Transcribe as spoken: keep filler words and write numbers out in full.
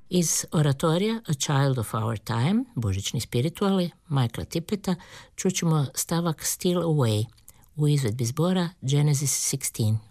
Iz oratorija A Child of Our Time, božićni spirituali, Michaela Tippeta, čućemo stavak Steal Away u izvedbi zbora Genesis šesnaest.